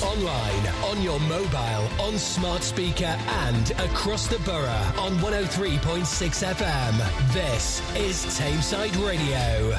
online, on your mobile, on smart speaker and across the borough on 103.6 FM. This is Tameside Radio.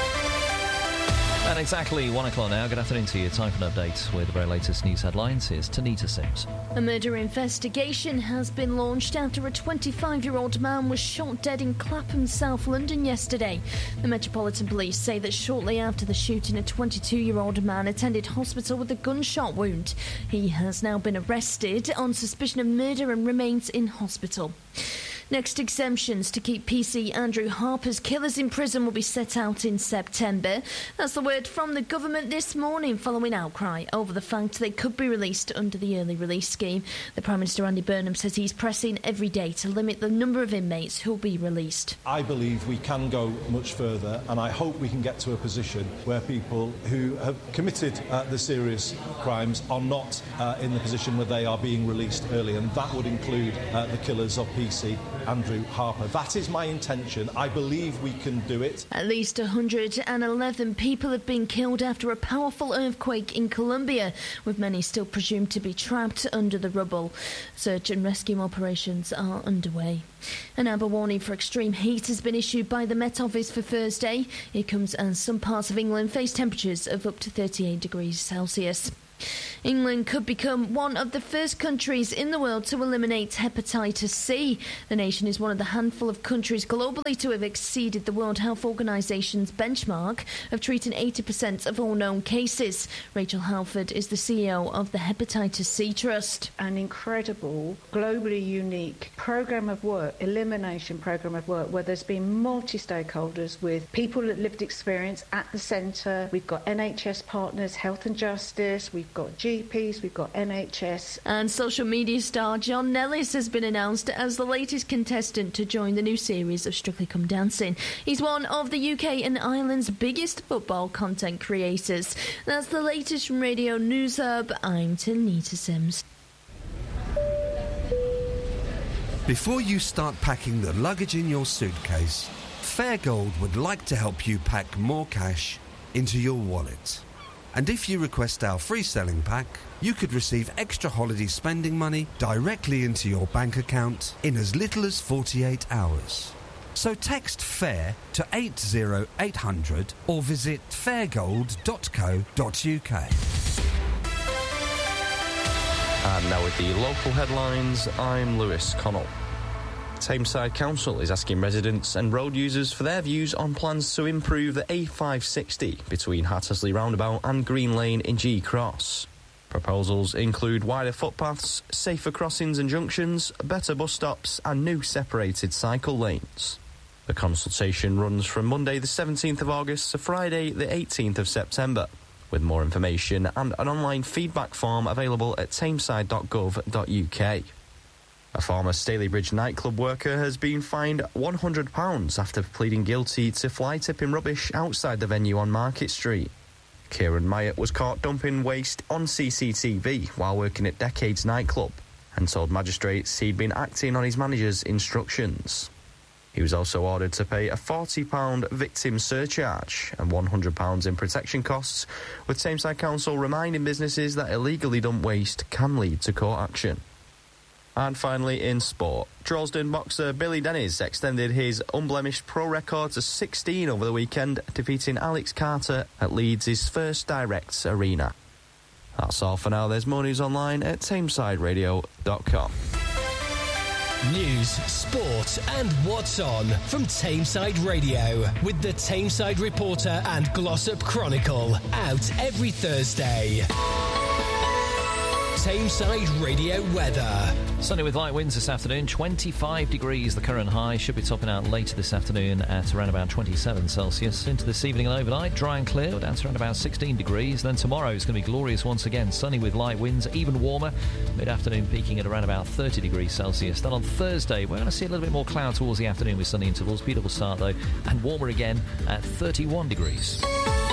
And exactly 1 o'clock now. Good afternoon to you. Time for an update with the very latest news headlines. Here's Tanita Sims. A murder investigation has been launched after a 25-year-old man was shot dead in Clapham, South London yesterday. The Metropolitan Police say that shortly after the shooting, a 22-year-old man attended hospital with a gunshot wound. He has now been arrested on suspicion of murder and remains in hospital. Next exemptions to keep PC Andrew Harper's killers in prison will be set out in September. That's the word from the government this morning following outcry over the fact they could be released under the early release scheme. The Prime Minister Andy Burnham says he's pressing every day to limit the number of inmates who'll be released. I believe we can go much further, and I hope we can get to a position where people who have committed the serious crimes are not in the position where they are being released early, and that would include the killers of PC Andrew Harper. That is my intention. I believe we can do it. At least 111 people have been killed after a powerful earthquake in Colombia, with many still presumed to be trapped under the rubble. Search and rescue operations are underway. An amber warning for extreme heat has been issued by the Met Office for Thursday. It comes as some parts of England face temperatures of up to 38 degrees Celsius. England could become one of the first countries in the world to eliminate hepatitis C. The nation is one of the handful of countries globally to have exceeded the World Health Organization's benchmark of treating 80% of all known cases. Rachel Halford is the CEO of the Hepatitis C Trust. An incredible, globally unique programme of work, elimination programme of work, where there's been multi-stakeholders with people with lived experience at the centre. We've got NHS partners, Health and Justice, we've got GPs, we've got NHS. And social media star John Nellis has been announced as the latest contestant to join the new series of Strictly Come Dancing. He's one of the UK and Ireland's biggest football content creators. That's the latest from Radio News Hub. I'm Tanita Sims. Before you start packing the luggage in your suitcase, Fairgold would like to help you pack more cash into your wallet. And if you request our free selling pack, you could receive extra holiday spending money directly into your bank account in as little as 48 hours. So text FAIR to 80800 or visit fairgold.co.uk. And now with the local headlines, I'm Lewis Connell. Tameside Council is asking residents and road users for their views on plans to improve the A560 between Hattersley Roundabout and Green Lane in G Cross. Proposals include wider footpaths, safer crossings and junctions, better bus stops and new separated cycle lanes. The consultation runs from Monday the 17th of August to Friday the 18th of September, with more information and an online feedback form available at tameside.gov.uk. A former Stalybridge nightclub worker has been fined £100 after pleading guilty to fly tipping rubbish outside the venue on Market Street. Kieran Myatt was caught dumping waste on CCTV while working at Decades nightclub and told magistrates he'd been acting on his manager's instructions. He was also ordered to pay a £40 victim surcharge and £100 in protection costs, with Tameside Council reminding businesses that illegally dumped waste can lead to court action. And finally, in sport, Droylsden boxer Billy Dennis extended his unblemished pro record to 16 over the weekend, defeating Alex Carter at Leeds' first direct arena. That's all for now. There's more news online at tamesideradio.com. News, sport and what's on from Tameside Radio with the Tameside Reporter and Glossop Chronicle, out every Thursday. Tameside Radio weather. Sunny with light winds this afternoon, 25 degrees the current high. Should be topping out later this afternoon at around about 27 Celsius. Into this evening and overnight, dry and clear, down to around about 16 degrees. Then tomorrow it's going to be glorious once again, sunny with light winds, even warmer. Mid-afternoon peaking at around about 30 degrees Celsius. Then on Thursday, we're going to see a little bit more cloud towards the afternoon with sunny intervals. Beautiful start though, and warmer again at 31 degrees.